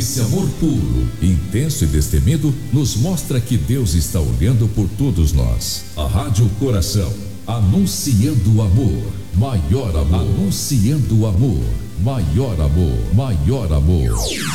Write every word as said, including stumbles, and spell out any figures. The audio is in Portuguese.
Esse amor puro, intenso e destemido nos mostra que Deus está olhando por todos nós. A Rádio Coração, anunciando o amor, maior amor, anunciando o amor, maior amor, maior amor.